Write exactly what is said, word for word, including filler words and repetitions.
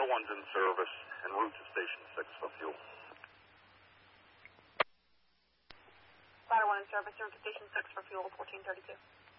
Ladder one's in service en route to Station six for fuel. Ladder one in service, en route to Station six for fuel, fourteen thirty-two.